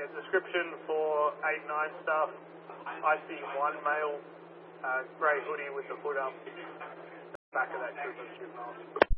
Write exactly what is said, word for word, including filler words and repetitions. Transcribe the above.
Yeah, description for eight nine stuff. I see one male, uh, grey hoodie with the hood up, back of that trooper, two miles.